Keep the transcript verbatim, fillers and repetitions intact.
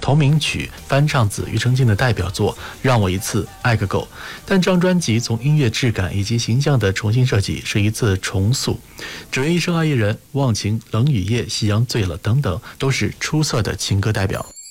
同名曲翻唱自庾澄庆的代表作《让我一次爱个够》。但这张专辑从音乐质感以及形象的重新设计是一次重塑，只愿一生爱一人、忘情、冷雨夜、夕阳醉了等等，都是出色的情歌代表。